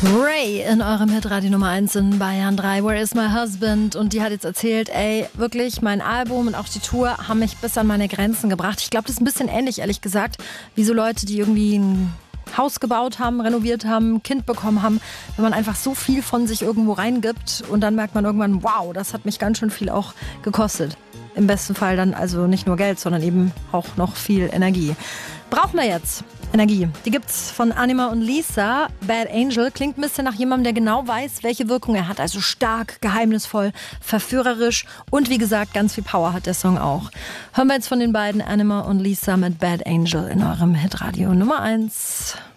Ray in eurem Hitradio Nummer 1 in Bayern 3, Where is my husband? Und die hat jetzt erzählt, ey, wirklich, mein Album und auch die Tour haben mich bis an meine Grenzen gebracht. Ich glaube, das ist ein bisschen ähnlich, ehrlich gesagt, wie so Leute, die irgendwie ein Haus gebaut haben, renoviert haben, Kind bekommen haben, wenn man einfach so viel von sich irgendwo reingibt und dann merkt man irgendwann, wow, das hat mich ganz schön viel auch gekostet. Im besten Fall dann also nicht nur Geld, sondern eben auch noch viel Energie. Brauchen wir jetzt Energie. Die gibt's von Anima und Lisa. Bad Angel klingt ein bisschen nach jemandem, der genau weiß, welche Wirkung er hat. Also stark, geheimnisvoll, verführerisch und wie gesagt, ganz viel Power hat der Song auch. Hören wir jetzt von den beiden Anima und Lisa mit Bad Angel in eurem Hitradio Nummer 1.